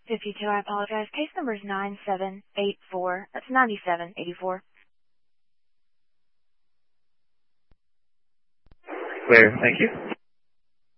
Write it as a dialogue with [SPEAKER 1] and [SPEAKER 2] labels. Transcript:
[SPEAKER 1] 52, I apologize. Case number is 9784. That's 9784.
[SPEAKER 2] Clear. Thank you.